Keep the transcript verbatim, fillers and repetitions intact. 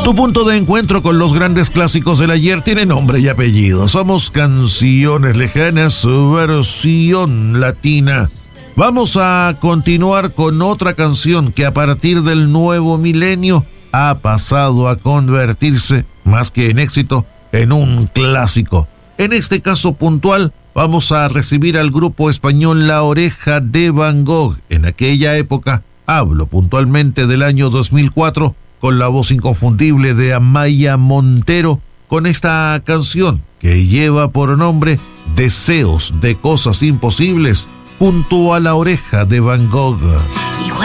Tu punto de encuentro con los grandes clásicos del ayer tiene nombre y apellido. Somos Canciones Lejanas, versión latina. Vamos a continuar con otra canción que a partir del nuevo milenio ha pasado a convertirse, más que en éxito, en un clásico. En este caso puntual, vamos a recibir al grupo español La Oreja de Van Gogh. En aquella época, hablo puntualmente del año dos mil cuatro, con la voz inconfundible de Amaya Montero, con esta canción que lleva por nombre Deseos de Cosas Imposibles, junto a La Oreja de Van Gogh.